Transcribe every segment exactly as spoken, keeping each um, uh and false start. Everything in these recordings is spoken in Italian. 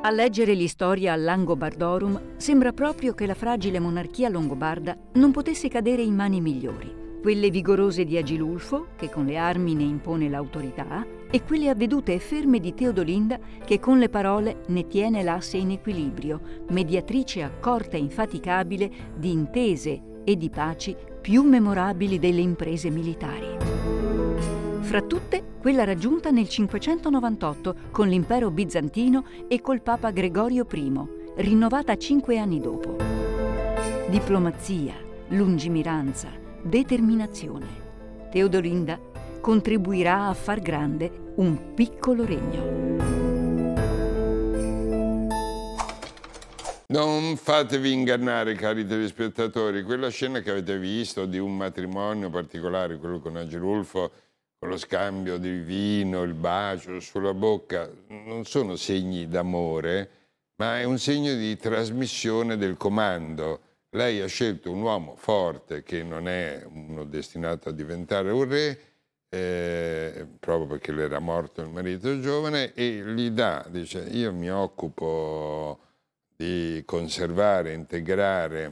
A leggere l'Historia Langobardorum sembra proprio che la fragile monarchia longobarda non potesse cadere in mani migliori. Quelle vigorose di Agilulfo, che con le armi ne impone l'autorità, e quelle avvedute e ferme di Teodolinda, che con le parole ne tiene l'asse in equilibrio, mediatrice accorta e infaticabile di intese e di paci più memorabili delle imprese militari. Fra tutte, quella raggiunta nel cinquecentonovantotto con l'impero bizantino e col Papa Gregorio primo, rinnovata cinque anni dopo. Diplomazia, lungimiranza, determinazione. Teodolinda contribuirà a far grande un piccolo regno. Non fatevi ingannare, cari telespettatori, quella scena che avete visto di un matrimonio particolare, quello con Agilulfo, con lo scambio di vino, il bacio sulla bocca, non sono segni d'amore, ma è un segno di trasmissione del comando. Lei ha scelto un uomo forte che non è uno destinato a diventare un re, eh, proprio perché le era morto il marito giovane, e gli dà, dice, io mi occupo di conservare, integrare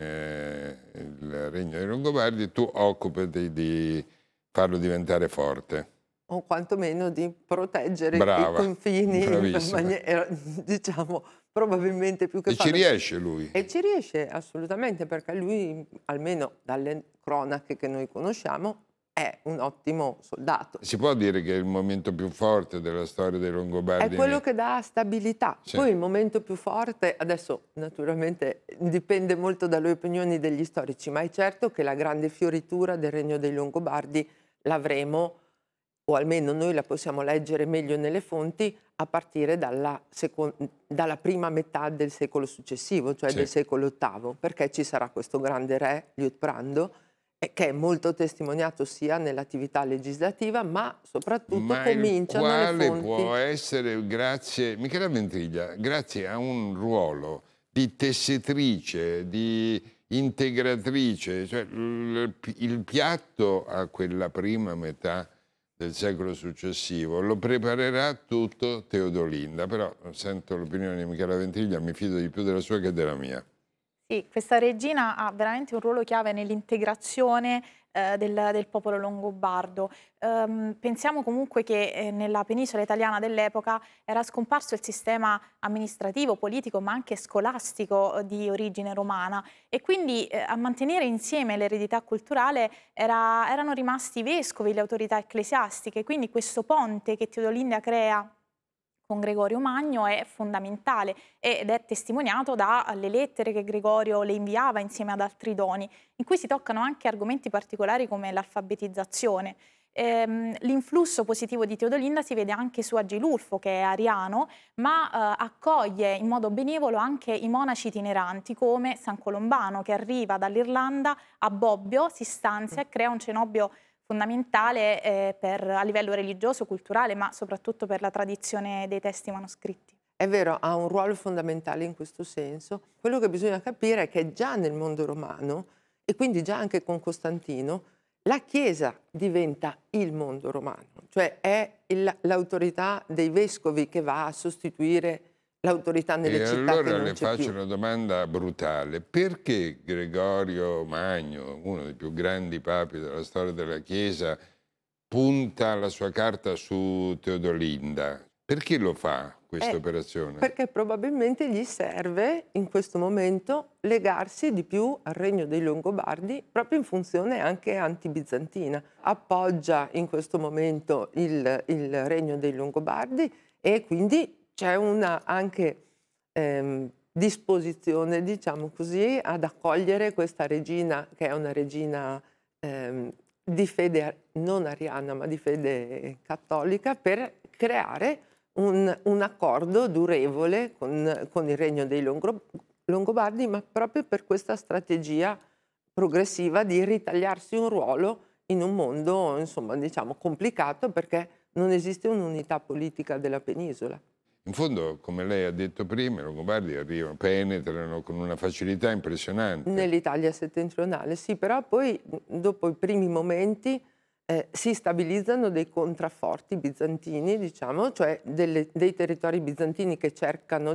eh, il regno dei Longobardi, tu occupati di farlo diventare forte. O quantomeno di proteggere Brava, i confini in bravissima. maniera, diciamo, probabilmente più che E ci farlo. riesce lui. E ci riesce assolutamente, perché lui, almeno dalle cronache che noi conosciamo, è un ottimo soldato. Si può dire che è il momento più forte della storia dei Longobardi? È quello che dà stabilità. Sì. Poi il momento più forte, adesso naturalmente dipende molto dalle opinioni degli storici, ma è certo che la grande fioritura del regno dei Longobardi l'avremo, o almeno noi la possiamo leggere meglio nelle fonti, a partire dalla, secon- dalla prima metà del secolo successivo, cioè Sì. del secolo ottavo, perché ci sarà questo grande re, Liutprando, eh, che è molto testimoniato sia nell'attività legislativa, ma soprattutto Ma cominciano il le quale fonti. può essere, grazie, Michela Ventriglia, grazie a un ruolo di tessitrice, di integratrice, cioè il, il piatto a quella prima metà del secolo successivo lo preparerà tutto Teodolinda, però sento l'opinione di Michela Ventriglia, mi fido di più della sua che della mia. Sì, questa regina ha veramente un ruolo chiave nell'integrazione eh, del, del popolo longobardo. Ehm, pensiamo comunque che eh, nella penisola italiana dell'epoca era scomparso il sistema amministrativo, politico, ma anche scolastico eh, di origine romana, e quindi eh, a mantenere insieme l'eredità culturale era- erano rimasti i vescovi, le autorità ecclesiastiche. Quindi questo ponte che Teodolinda crea con Gregorio Magno è fondamentale ed è testimoniato dalle lettere che Gregorio le inviava insieme ad altri doni, in cui si toccano anche argomenti particolari come l'alfabetizzazione. Ehm, l'influsso positivo di Teodolinda si vede anche su Agilulfo, che è ariano, ma eh, accoglie in modo benevolo anche i monaci itineranti come San Colombano, che arriva dall'Irlanda a Bobbio, si stanzia e crea un cenobio fondamentale eh, per, a livello religioso, culturale, ma soprattutto per la tradizione dei testi manoscritti. È vero, ha un ruolo fondamentale in questo senso. Quello che bisogna capire è che già nel mondo romano, e quindi già anche con Costantino, la Chiesa diventa il mondo romano, cioè è il, l'autorità dei vescovi che va a sostituire l'autorità nelle e città allora che non le c'è faccio più. una domanda brutale. Perché Gregorio Magno, uno dei più grandi papi della storia della Chiesa, punta la sua carta su Teodolinda? Perché lo fa questa Eh, operazione? Perché probabilmente gli serve in questo momento legarsi di più al regno dei Longobardi, proprio in funzione anche antibizantina. Appoggia in questo momento il, il regno dei Longobardi e quindi c'è una anche ehm, disposizione, diciamo così, ad accogliere questa regina, che è una regina ehm, di fede non ariana, ma di fede cattolica, per creare un, un accordo durevole con, con il regno dei Longo, Longobardi, ma proprio per questa strategia progressiva di ritagliarsi un ruolo in un mondo, insomma, diciamo, complicato, perché non esiste un'unità politica della penisola. In fondo, come lei ha detto prima, i Longobardi arrivano, penetrano con una facilità impressionante. Nell'Italia settentrionale, sì, però poi dopo i primi momenti eh, si stabilizzano dei contrafforti bizantini, diciamo, cioè delle, dei territori bizantini che cercano